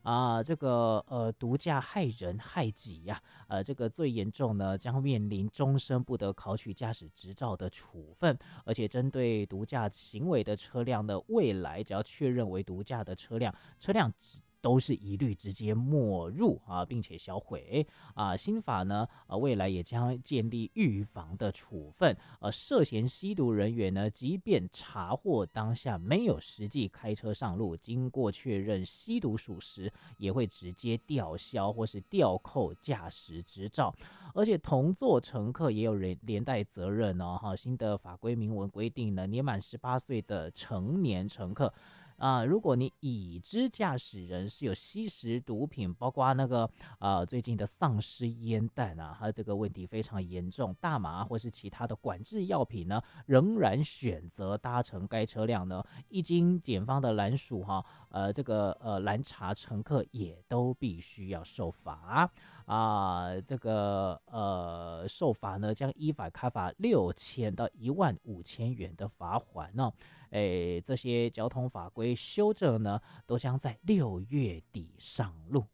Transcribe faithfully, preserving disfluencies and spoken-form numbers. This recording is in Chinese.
啊、这个呃毒驾害人害己呀、呃这个最严重呢将面临终身不得考取驾驶执照的处分，而且针对毒驾行为的车辆呢，未来只要确认为毒驾的车辆，车辆只都是一律直接没入啊，并且销毁啊。新法呢，呃，未来也将建立预防的处分，呃，涉嫌吸毒人员呢，即便查获当下没有实际开车上路，经过确认吸毒属实，也会直接吊销或是吊扣驾驶执照。而且同座乘客也有连连带责任哦。哈，新的法规明文规定呢，年满十八岁的成年乘客。啊、如果你已知驾驶人是有吸食毒品，包括那个呃最近的丧尸烟弹啊，它这个问题非常严重，大麻或是其他的管制药品呢，仍然选择搭乘该车辆呢，一经检方的拦署哈，呃这个呃拦查乘客也都必须要受罚。啊，这个呃受罚呢，将依法开罚六千到一万五千元的罚款哦。诶，这些交通法规修正呢，都将在六月底上路。